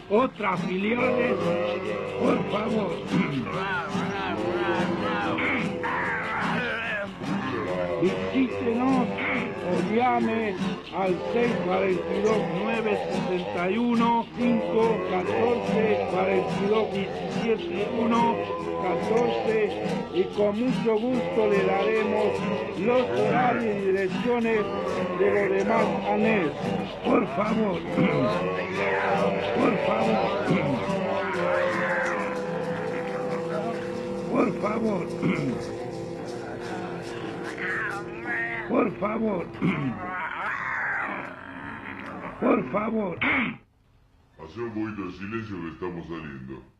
otras filiales, por favor. Visítenos o llame al 642-971-514-42-17-1-14 y con mucho gusto le daremos los horarios y direcciones de los demás anexos. Por favor, por favor, por favor. Por favor. Por favor. Hace un poquito de silencio que estamos saliendo.